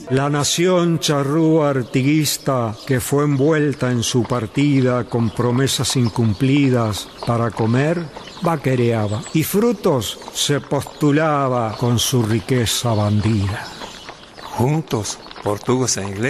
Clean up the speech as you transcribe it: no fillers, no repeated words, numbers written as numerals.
La nación charrúa artiguista que fue envuelta en su partida con promesas incumplidas para comer, vaquereaba y frutos se postulaba con su riqueza bandida. Juntos, portugueses e ingleses,